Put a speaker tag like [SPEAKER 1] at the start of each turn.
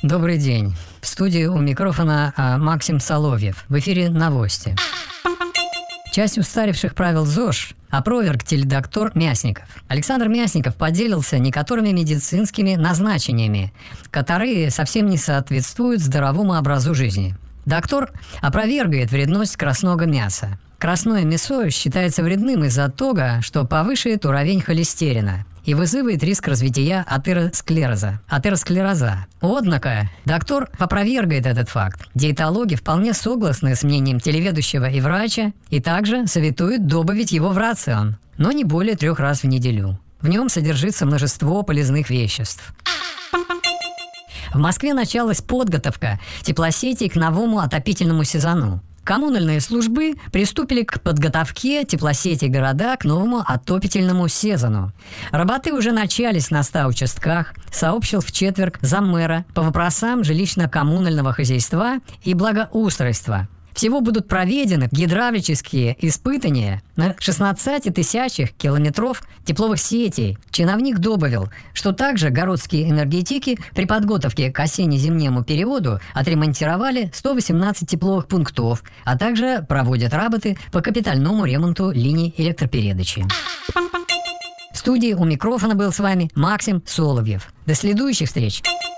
[SPEAKER 1] Добрый день. В студии у микрофона Максим Соловьев. В эфире новости. Часть устаревших правил ЗОЖ опроверг теледоктор Мясников. Александр Мясников поделился некоторыми медицинскими назначениями, которые совсем не соответствуют здоровому образу жизни. Доктор опровергает вредность красного мяса. Красное мясо считается вредным из-за того, что повышает уровень холестерина и вызывает риск развития атеросклероза. Однако доктор опровергает этот факт. Диетологи вполне согласны с мнением телеведущего и врача и также советуют добавить его в рацион, но не более 3 раз в неделю. В нем содержится множество полезных веществ. В Москве началась подготовка теплосетей к новому отопительному сезону. Коммунальные службы приступили к подготовке теплосетей города к новому отопительному сезону. Работы уже начались на 100 участках, сообщил в четверг заммэра по вопросам жилищно-коммунального хозяйства и благоустройства. Всего будут проведены гидравлические испытания на 16 тысячах километров тепловых сетей. Чиновник добавил, что также городские энергетики при подготовке к осенне-зимнему периоду отремонтировали 118 тепловых пунктов, а также проводят работы по капитальному ремонту линий электропередачи. В студии у микрофона был с вами Максим Соловьев. До следующих встреч!